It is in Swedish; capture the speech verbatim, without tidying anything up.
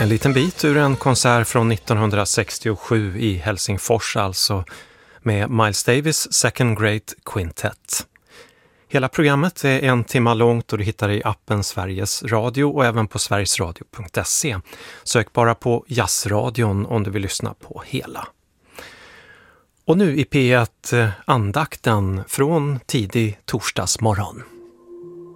En liten bit ur en konsert från nittonhundrasextiosju i Helsingfors alltså, med Miles Davis Second Great Quintet. Hela programmet är en timme långt och du hittar det i appen Sveriges Radio och även på sverigesradio punkt se. Sök bara på Jazzradion om du vill lyssna på hela. Och nu i P ett andakten från tidig torsdagsmorgon.